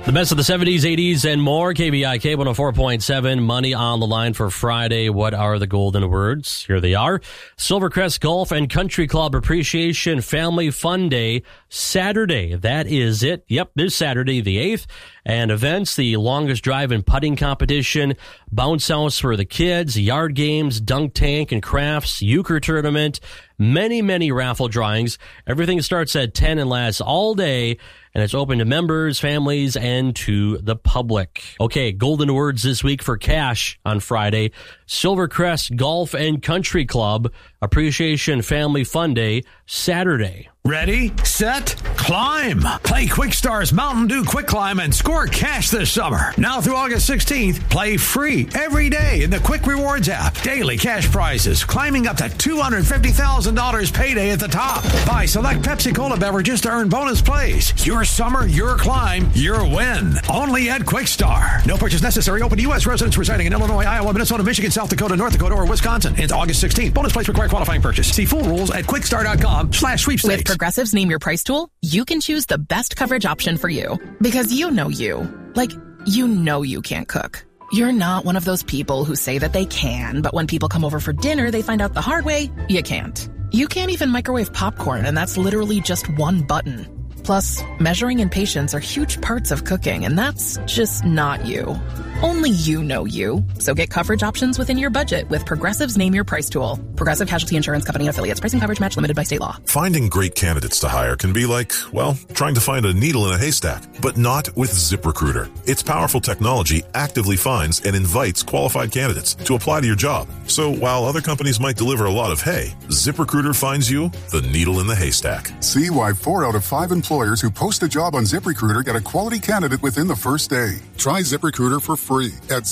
The best of the 70s, 80s, and more. KVIK 104.7. Money on the line for Friday. What are the golden words? Here they are. Silvercrest Golf and Country Club Appreciation Family Fun Day, Saturday. That is it. Yep, this Saturday, the 8th. And events, the longest drive and putting competition, bounce house for the kids, yard games, dunk tank and crafts, euchre tournament, many raffle drawings. Everything starts at 10 and lasts all day. And it's open to members, families, and to the public. Okay, golden words this week for cash on Friday. Silvercrest Golf and Country Club Appreciation Family Fun Day, Saturday. Ready, set, climb. Play Quickstar's Mountain Dew Quick Climb and score cash this summer. Now through August 16th, play free every day in the Quick Rewards app. Daily cash prizes climbing up to $250,000 payday at the top. Buy select Pepsi-Cola beverages to earn bonus plays. Your summer, your climb, your win. Only at Quickstar. No purchase necessary. Open to U.S. residents residing in Illinois, Iowa, Minnesota, Michigan, South Dakota, North Dakota, or Wisconsin. Ends August 16th. Bonus plays require qualifying purchase. See full rules at quickstar.com/sweepstakes. With Progressive's Name Your Price tool, you can choose the best coverage option for you. Because you know you. Like, you know you can't cook. You're not one of those people who say that they can, but when people come over for dinner, they find out the hard way, you can't. You can't even microwave popcorn, and that's literally just one button. Plus, measuring and patience are huge parts of cooking, and that's just not you. Only you know you. So get coverage options within your budget with Progressive's Name Your Price tool. Progressive Casualty Insurance Company affiliates. Price and coverage match limited by state law. Finding great candidates to hire can be like, well, trying to find a needle in a haystack, but not with ZipRecruiter. Its powerful technology actively finds and invites qualified candidates to apply to your job. So while other companies might deliver a lot of hay, ZipRecruiter finds you the needle in the haystack. See why 4 out of 5 employers who post a job on ZipRecruiter get a quality candidate within the first day. Try ZipRecruiter for free at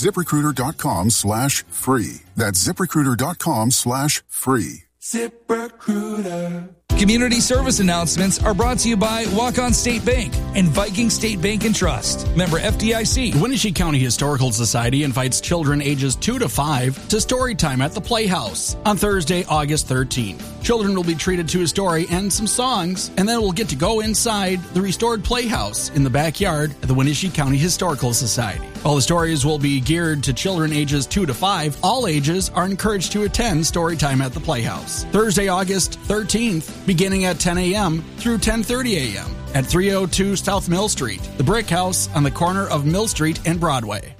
ZipRecruiter.com/free. That's ZipRecruiter.com/free. ZipRecruiter. Community service announcements are brought to you by Walk-On State Bank and Viking State Bank and Trust. Member FDIC. The Wenatchee County Historical Society invites children ages 2 to 5 to story time at the Playhouse on Thursday, August 13th. Children will be treated to a story and some songs, and then will get to go inside the restored Playhouse in the backyard of the Wenatchee County Historical Society. All the stories will be geared to children ages 2 to 5. All ages are encouraged to attend story time at the Playhouse. Thursday, August 13th, beginning at 10 a.m. through 10:30 a.m. at 302 South Mill Street, the Brick House on the corner of Mill Street and Broadway.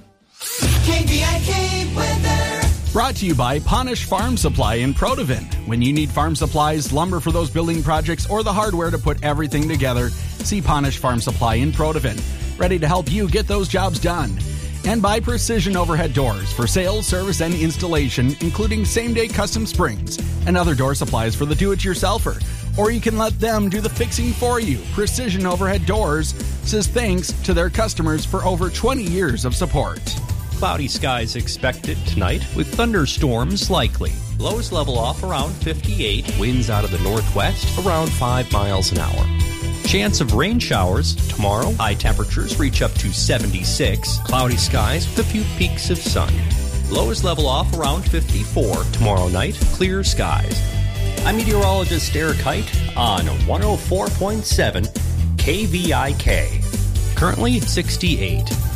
KVIK weather. Brought to you by Ponish Farm Supply in Protivin. When you need farm supplies, lumber for those building projects, or the hardware to put everything together, see Ponish Farm Supply in Protivin. Ready to help you get those jobs done. And by Precision Overhead Doors for sales, service, and installation, including same-day custom springs and other door supplies for the do-it-yourselfer. Or you can let them do the fixing for you. Precision Overhead Doors says thanks to their customers for over 20 years of support. Cloudy skies expected tonight with thunderstorms likely. Lows level off around 58. Winds out of the northwest around 5 miles an hour. Chance of rain showers tomorrow. High temperatures reach up to 76. Cloudy skies with a few peaks of sun. Lows level off around 54. Tomorrow night, clear skies. I'm meteorologist Derek Height on 104.7 KVIK. Currently 68.